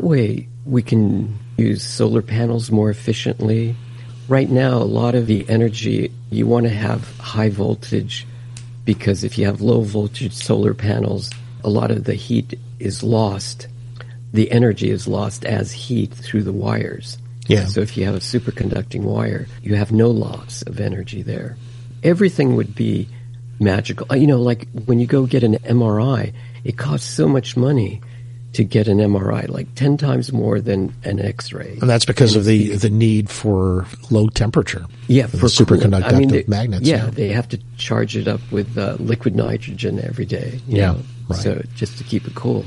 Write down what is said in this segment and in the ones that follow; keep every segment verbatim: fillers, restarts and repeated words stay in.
way we can use solar panels more efficiently. Right now, a lot of the energy, you want to have high voltage, because if you have low voltage solar panels, a lot of the heat is lost. The energy is lost as heat through the wires. Yeah. So if you have a superconducting wire, you have no loss of energy there. Everything would be magical. You know, like when you go get an M R I, it costs so much money to get an M R I, like ten times more than an X-ray. And that's because and of the, the need for low temperature. Yeah, for, for superconducting I mean, they, magnets. Yeah, yeah, they have to charge it up with uh, liquid nitrogen every day. You yeah, know, right. So just to keep it cool.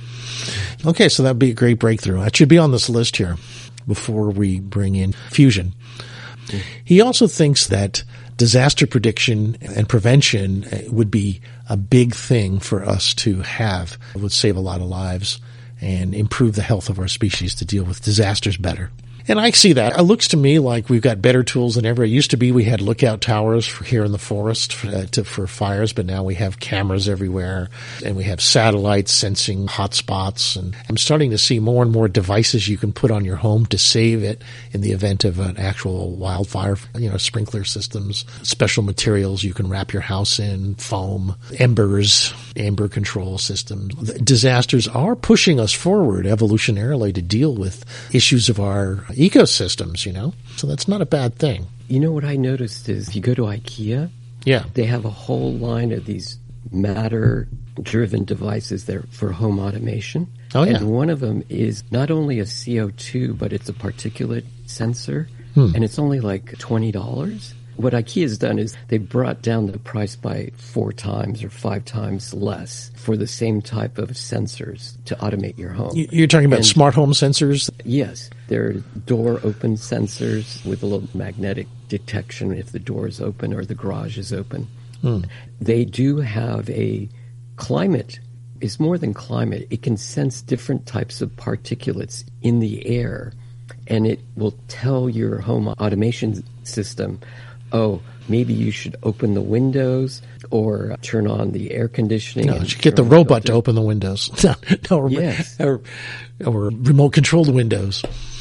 Okay, so that'd be a great breakthrough. That should be on this list here before we bring in fusion. Mm-hmm. He also thinks that disaster prediction and prevention would be a big thing for us to have. It would save a lot of lives and improve the health of our species to deal with disasters better. And I see that. It looks to me like we've got better tools than ever. It used to be we had lookout towers for here in the forest for, uh, to, for fires, but now we have cameras everywhere, and we have satellites sensing hotspots. And I'm starting to see more and more devices you can put on your home to save it in the event of an actual wildfire. You know, sprinkler systems, special materials you can wrap your house in, foam, embers, amber control systems. Disasters are pushing us forward evolutionarily to deal with issues of our ecosystems, you know? So that's not a bad thing. You know what I noticed is if you go to IKEA, yeah, they have a whole line of these matter-driven devices there for home automation. Oh, yeah. And one of them is not only a C O two, but it's a particulate sensor, hmm. and it's only like twenty dollars. What IKEA has done is they brought down the price by four times or five times less for the same type of sensors to automate your home. You're talking about and, smart home sensors? Yes. They're door open sensors with a little magnetic detection if the door is open or the garage is open. Hmm. They do have a climate. It's more than climate. It can sense different types of particulates in the air, and it will tell your home automation system, oh, maybe you should open the windows or turn on the air conditioning. No, you should get the robot to open the windows. no, no, yes. or, or remote controlled windows.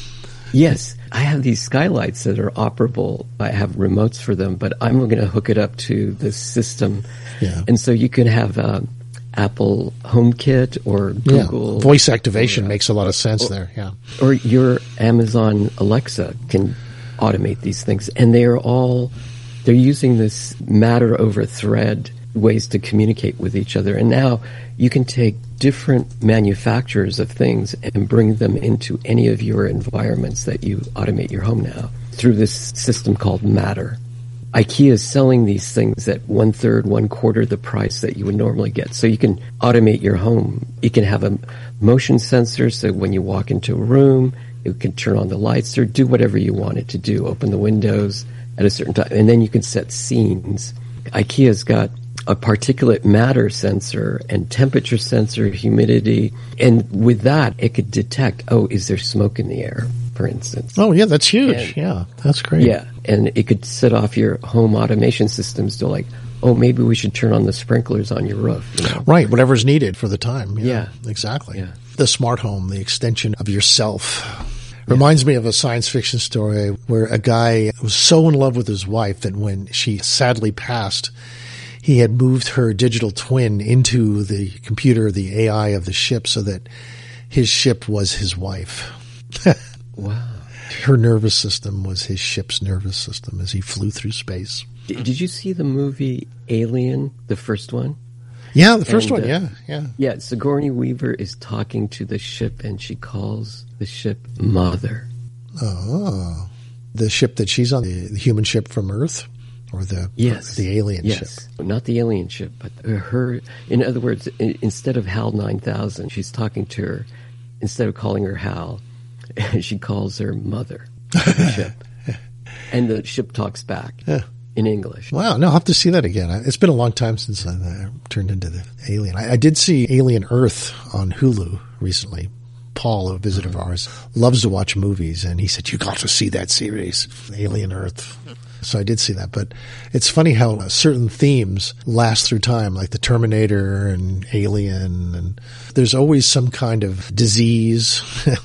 Yes. I have these skylights that are operable. I have remotes for them, but I'm going to hook it up to the system. Yeah. And so you can have uh, Apple HomeKit or Google. Yeah. Voice activation or, uh, makes a lot of sense or, there, yeah. Or your Amazon Alexa can automate these things. And they are all, they're using this matter over thread ways to communicate with each other. And now you can take different manufacturers of things and bring them into any of your environments that you automate your home now through this system called Matter. IKEA is selling these things at one third, one quarter the price that you would normally get. So you can automate your home. You can have a motion sensor, so when you walk into a room, it can turn on the lights or do whatever you want it to do, open the windows at a certain time. And then you can set scenes. IKEA's got a particulate matter sensor and temperature sensor, humidity. And with that, it could detect, oh, is there smoke in the air, for instance? Oh, yeah, that's huge. And, yeah, that's great. Yeah, and it could set off your home automation systems to like, oh, maybe we should turn on the sprinklers on your roof. You know? Right, whatever's needed for the time. Yeah. yeah exactly. Yeah. The smart home, the extension of yourself. Reminds me of a science fiction story where a guy was so in love with his wife that when she sadly passed, he had moved her digital twin into the computer, the A I of the ship, so that his ship was his wife. Wow. Her nervous system was his ship's nervous system as he flew through space. D- did you see the movie Alien, the first one? Yeah, the first and, one, uh, yeah, yeah. Yeah, Sigourney Weaver is talking to the ship, and she calls the ship Mother. Oh. The ship that she's on, the, the human ship from Earth? Or the yes. the alien yes. ship? Not the alien ship, but her. In other words, in, instead of Hal nine thousand, she's talking to her. Instead of calling her Hal, she calls her Mother, the ship. And the ship talks back yeah. in English. Wow, no, I'll have to see that again. It's been a long time since I uh, turned into the Alien. I, I did see Alien Earth on Hulu recently. Paul, a visitor of ours, loves to watch movies, and he said, you got to see that series, Alien Earth. So I did see that, but it's funny how certain themes last through time, like the Terminator and Alien, and there's always some kind of disease